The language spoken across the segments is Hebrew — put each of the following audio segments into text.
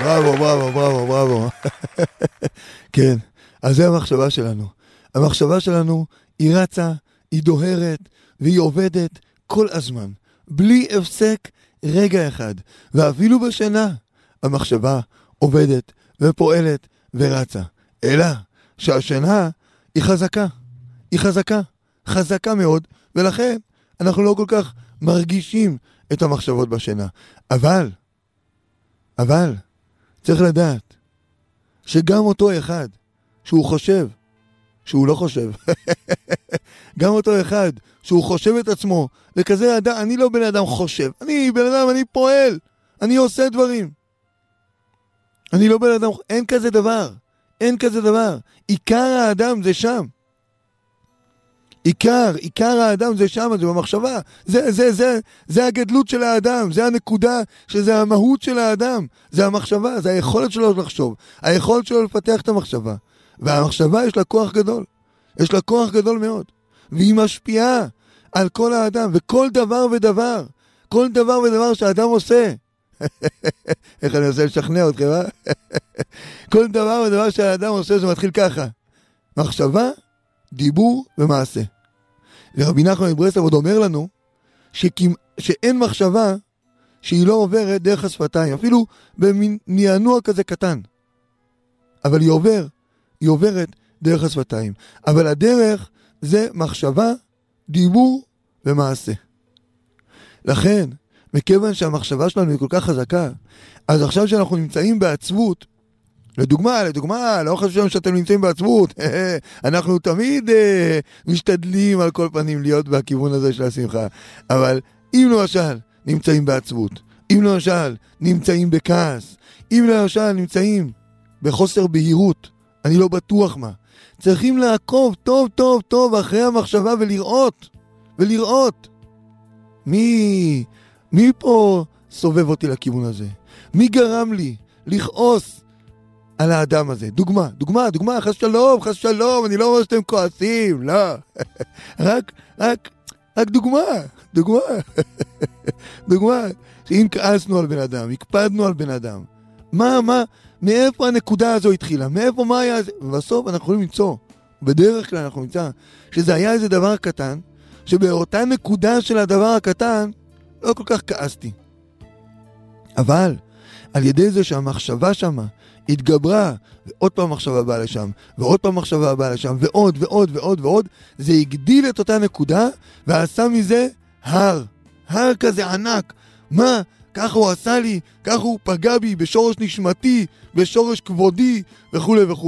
בראבו, בראבו, בראבו, בראבו. כן, אז זה המחשבה שלנו. המחשבה שלנו היא רצה, היא דוהרת, והיא עובדת כל הזמן, בלי הפסק רגע אחד. ואפילו בשינה, המחשבה עובדת ופועלת ורצה. אלא שהשינה היא חזקה. היא חזקה, חזקה מאוד, ולכן אנחנו לא כל כך מרגישים את המחשבות בשינה. אבל, צריך לדעת שגם אותו אחד שהוא חושב, שהוא לא חושב, גם אותו אחד שהוא חושב את עצמו, וכזה אדם, אני לא בן אדם חושב, אני בן אדם, אני פועל, אני עושה דברים. אני לא בן אדם, אין כזה דבר, אין כזה דבר. עיקר האדם זה שם. עיקר האדם זה שם, זה במחשבה. זה הגדלות של האדם, זה הנקודה, שזה המהות של האדם. זה המחשבה, זה היכולת שלו לחשוב. היכולת שלו לפתח את המחשבה. והמחשבה יש לה כוח גדול. יש לה כוח גדול מאוד. והיא משפיעה על כל האדם, וכל דבר ודבר. כל דבר ודבר שהאדם עושה. איך אני עושה לשכנע אתכם, אה? כל דבר ודבר שהאדם עושה זה מתחיל ככה. מחשבה, דיבור ומעשה. ורבי נחמן מברסלב עוד אומר לנו שאין מחשבה שהיא לא עוברת דרך השפתיים, אפילו במין נענוע כזה קטן. אבל היא עוברת דרך השפתיים. אבל הדרך זה מחשבה, דיבור ומעשה. לכן, מכיוון שהמחשבה שלנו היא כל כך חזקה, אז עכשיו שאנחנו נמצאים בעצבות, לדוגמה, לא חשוב שאתם נמצאים בעצבות, אנחנו תמיד משתדלים על כל פנים להיות בכיוון הזה של השמחה, אבל אם למשל נמצאים בעצבות, אם למשל נמצאים בכעס, אם למשל נמצאים בחוסר בהירות, אני לא בטוח מה, צריכים לעקוב טוב טוב טוב אחרי המחשבה ולראות מי פה סובב אותי לכיוון הזה, מי גרם לי לכעוס על האדם הזה. דוגמה, חס שלום, אני לא אומר שאתם כועסים, לא. רק דוגמה, שאם כעסנו על בן אדם, הקפדנו על בן אדם, מאיפה הנקודה הזו התחילה? מה היה זה? ובסוף אנחנו יכולים למצוא, בדרך כלל אנחנו נמצא, שזה היה איזה דבר קטן, שבאותה נקודה של הדבר הקטן, לא כל כך כעסתי. אבל, על ידי זה שהמחשבה שמה, התגברה, ועוד פעם מחשבה באה לשם, ועוד פעם מחשבה באה לשם, ועוד ועוד ועוד ועוד, זה הגדיל את אותה נקודה, ועשה מזה הר כזה ענק. מה? ככה הוא עשה לי, ככה הוא פגע בי, בשורש נשמתי, בשורש כבודי, וכו' וכו'.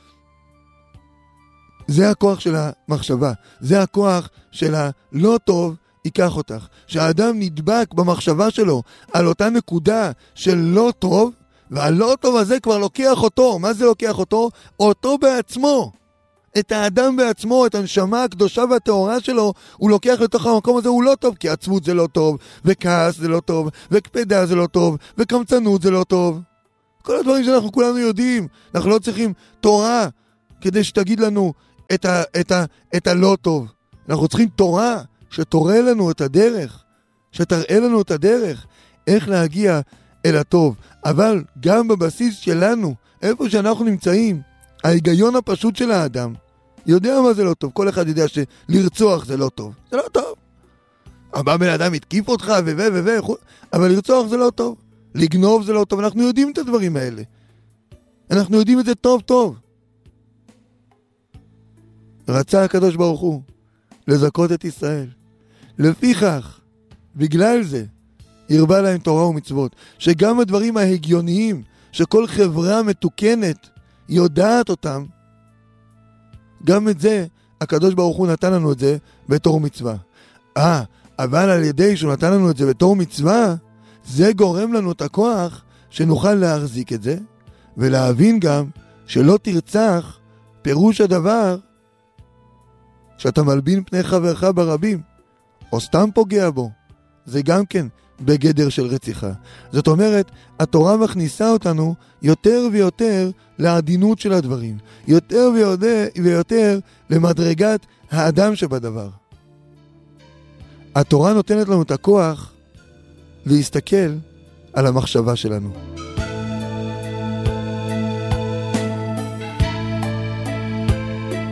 זה הכוח של המחשבה, זה הכוח של הלא טוב ייקח אותך. שהאדם נדבק במחשבה שלו על אותה נקודה של לא טוב, והלא טוב הזה כבר לוקח אותו. מה זה לוקח אותו? אותו בעצמו. את האדם בעצמו, את הנשמה הקדושה והטהורה שלו, הוא לוקח לתוך המקום הזה, הוא לא טוב, כי עצבות זה לא טוב, וכעס זה לא טוב, וקפדה זה לא טוב, וקמצנות זה לא טוב. כל הדברים שאנחנו כולנו יודעים. אנחנו לא צריכים תורה כדי שתגיד לנו את הלא טוב. אנחנו צריכים תורה שתורה לנו את הדרך, שתראה לנו את הדרך, איך להגיע אל הטוב. אבל גם בבסיס שלנו, איפה שאנחנו נמצאים, ההיגיון הפשוט של האדם, יודע מה זה לא טוב. כל אחד יודע שלרצוח זה לא טוב. זה לא טוב. הבא בן אדם התקיף אותך אבל לרצוח זה לא טוב. לגנוב זה לא טוב. אנחנו יודעים את הדברים האלה. אנחנו יודעים את זה טוב טוב. רצה הקדוש ברוך הוא לזכות את ישראל. לפיכך, בגלל זה, הרבה להם תורה ומצוות. שגם הדברים ההגיוניים, שכל חברה מתוקנת יודעת אותם, גם את זה, הקדוש ברוך הוא נתן לנו את זה בתור מצווה. אבל על ידי שהוא נתן לנו את זה בתור מצווה, זה גורם לנו את הכוח שנוכל להחזיק את זה, ולהבין גם שלא תרצח, פירוש הדבר, שאתה מלבין פני חברך ברבים, או סתם פוגע בו. זה גם כן בגדר של רציחה. זאת אומרת, התורה מכניסה אותנו יותר ויותר לעדינות של הדברים, יותר ויותר למדרגת האדם שבדבר. התורה נותנת לנו את הכוח להסתכל על המחשבה שלנו.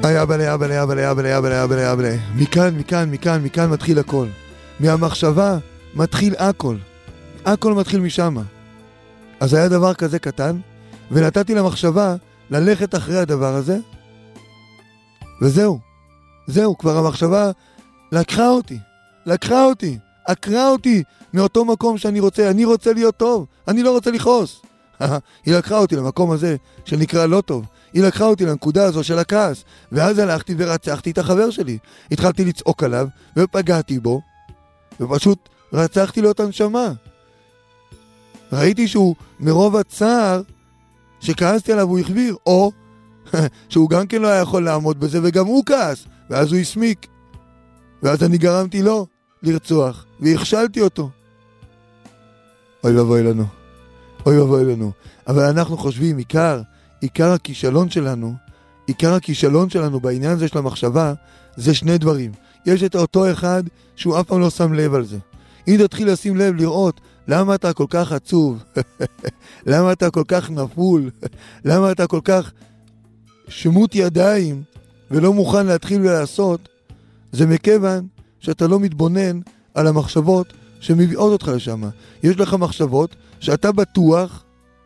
אבלה. מכאן מתחיל הכל. מהמחשבה מתחיל הכל. הכל מתחיל משם. אז היה דבר כזה קטן, ונתתי למחשבה ללכת אחרי הדבר הזה, וזהו. כבר המחשבה לקחה אותי, עקרה אותי מאותו מקום שאני רוצה. אני רוצה להיות טוב, אני לא רוצה לכעוס. היא לקחה אותי למקום הזה שנקרא לא טוב. היא לקחה אותי לנקודה הזו של הכעס, ואז הלכתי ורצחתי את החבר שלי. התחלתי לצעוק עליו, ופגעתי בו, ופשוט רצחתי לו את הנשמה. ראיתי שהוא מרוב הצער שכעסתי עליו הוא החביר, או שהוא גם כן לא היה יכול לעמוד בזה, וגם הוא כעס, ואז הוא הסמיק. ואז אני גרמתי לו לרצוח, והכשלתי אותו. אוי ואבוי לנו. אבל אנחנו חושבים, עיקר הכישלון שלנו בעניין הזה של המחשבה, זה שני דברים. יש את אותו אחד שהוא אף פעם לא שם לב על זה. אם תתחיל לשים לב, לראות למה אתה כל כך עצוב, למה אתה כל כך נפול, למה אתה כל כך שמות ידיים ולא מוכן להתחיל ולעשות, זה מכיוון שאתה לא מתבונן על המחשבות שמביאות אותך לשם. יש לך מחשבות שאתה בטוח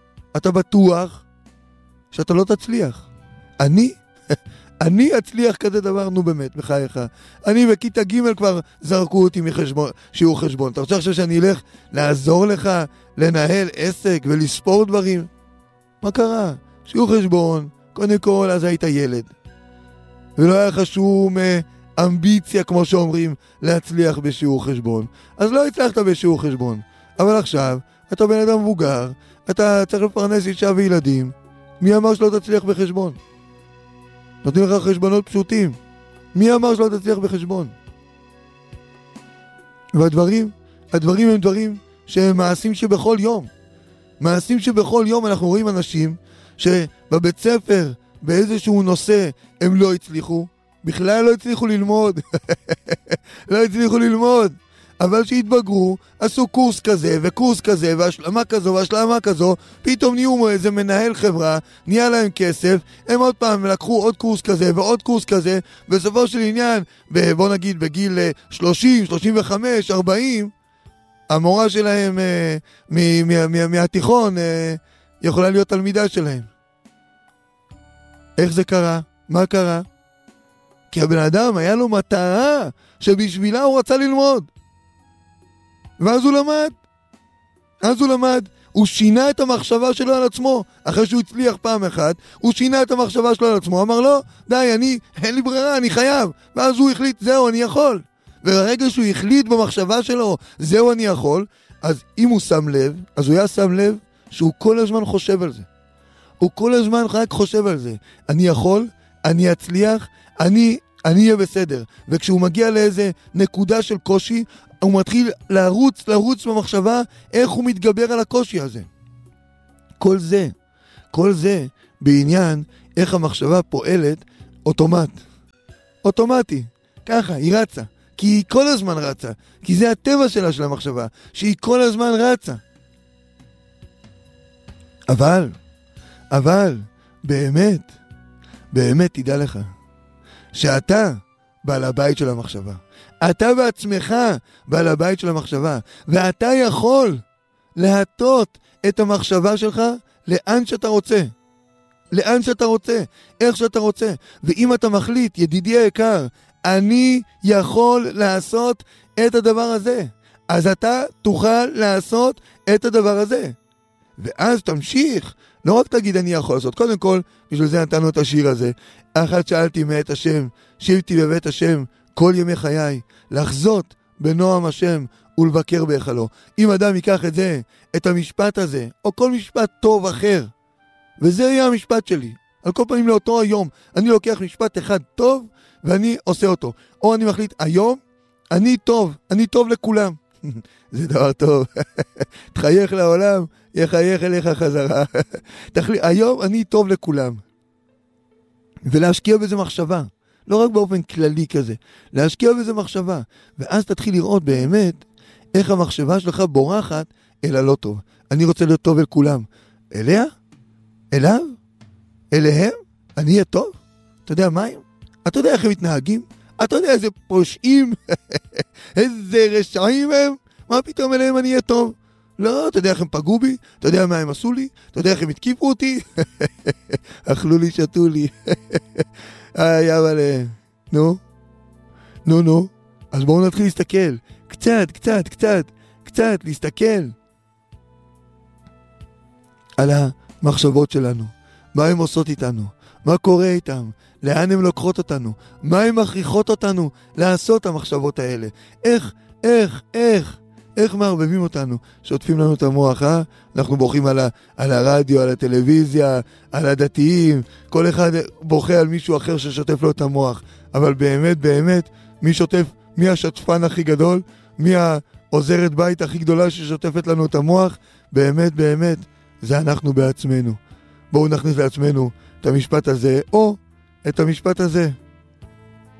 שאתה לא תצליח. אני אצליח כזה דבר, נו באמת, בחייך. אני בכיתה ג' כבר זרקו אותי שיעור חשבון. אתה רוצה עכשיו שאני אלך לעזור לך לנהל עסק ולספור דברים? מה קרה? שיעור חשבון, קודם כל אז היית ילד. ולא היה לך שום אמביציה, כמו שאומרים, להצליח בשיעור חשבון. אז לא הצלחת בשיעור חשבון. אבל עכשיו, אתה בן אדם מבוגר, אתה צריך לפרנס אישה וילדים. מי אמר שלא תצליח בחשבון? נותנים לך חשבונות פשוטים. מי אמר שלא תצליח בחשבון? והדברים הם דברים שהם מעשים שבכל יום. מעשים שבכל יום אנחנו רואים אנשים שבבית ספר, באיזשהו נושא, הם לא הצליחו. בכלל לא הצליחו ללמוד. לא הצליחו ללמוד. אבל שהתבגרו, עשו קורס כזה וקורס כזה והשלמה כזו והשלמה כזו, פתאום נהיו איזה מנהל חברה, נהיה להם כסף, הם עוד פעם לקחו עוד קורס כזה ועוד קורס כזה, בסופו של עניין, בוא נגיד בגיל 30, 35, 40, המורה שלהם מהתיכון יכולה להיות תלמידה שלהם. איך זה קרה? מה קרה? כי הבן אדם היה לו מטרה שבשבילה הוא רצה ללמוד. ואז הוא למד. הוא שינה את המחשבה שלו על עצמו. אחרי שהוא הצליח פעם אחת, הוא שינה את המחשבה שלו על עצמו. אמר לו, די, אין לי ברירה, אני חייב. ואז הוא החליט, זהו, אני יכול. וברגע שהוא החליט במחשבה שלו, זהו, אני יכול, אז אם הוא שם לב, אז הוא היה שם לב שהוא כל הזמן חושב על זה. הוא כל הזמן רק חושב על זה. אני יכול, אני אצליח, אני אהיה בסדר. וכשהוא מגיע לאיזה נקודה של קושי, הוא מתחיל לרוץ במחשבה איך הוא מתגבר על הקושי הזה. כל זה בעניין איך המחשבה פועלת אוטומטי. ככה, היא רצה. כי היא כל הזמן רצה. כי זה הטבע שלה של המחשבה, שהיא כל הזמן רצה. אבל, באמת תדע לך, שאתה בעל הבית של המחשבה. אתה בעצמך בעל הבית של המחשבה, ואתה יכול להטות את המחשבה שלך לאן שאתה רוצה. איך שאתה רוצה. ואם אתה מחליט, ידידי היקר, אני יכול לעשות את הדבר הזה, אז אתה תוכל לעשות את הדבר הזה. ואז תמשיך, לא רק תגיד אני יכול לעשות. קודם כל, בשביל זה נתנו את השיר הזה. אחת שאלתי מאת השם, שבתי בבית השם כל ימי חיי, לחזות בנועם השם ולבקר בהיכלו. אם אדם ייקח את המשפט הזה, או כל משפט טוב אחר, וזה יהיה המשפט שלי, על כל פנים לאותו היום, אני לוקח משפט אחד טוב, ואני עושה אותו. או אני מחליט, היום, אני טוב לכולם. זה דבר טוב. תחייך לעולם, יחייך אליך חזרה. היום אני טוב לכולם. ולהשקיע בזה מחשבה. לא רק באופן כללי כזה. להשקיע בזה מחשבה. ואז תתחיל לראות באמת איך המחשבה שלך בורחת אל הלא טוב. אני רוצה להיות טוב אל כולם. אליה? אליו? אליהם? אני אהיה טוב? אתה יודע מה? אתה יודע איך הם מתנהגים? אתה יודע איזה פושעים? איזה רשעים הם? מה פתאום אליהם אני אהיה טוב? לא, אתה יודע איך הם פגעו בי? אתה יודע מה הם עשו לי? אתה יודע איך הם התקיפו אותי? אכלו לי, שתו לי. אבל... נו. אז בואו נתחיל להסתכל. קצת, להסתכל על המחשבות שלנו. מה הן עושות איתנו? מה קורה איתם? לאן הן לוקחות אותנו? מה הן מכריחות אותנו לעשות את המחשבות האלה? איך מערבבים אותנו? שוטפים לנו את המוח, אנחנו בוכים על הרדיו, על הטלוויזיה, על הדתיים, כל אחד בוכה על מישהו אחר ששוטף לו את המוח. אבל באמת, מי השטפן הכי גדול? מי העוזרת בית הכי גדולה ששוטפת לנו את המוח? באמת, זה אנחנו בעצמנו. בואו נכניס לעצמנו את המשפט הזה, או את המשפט הזה.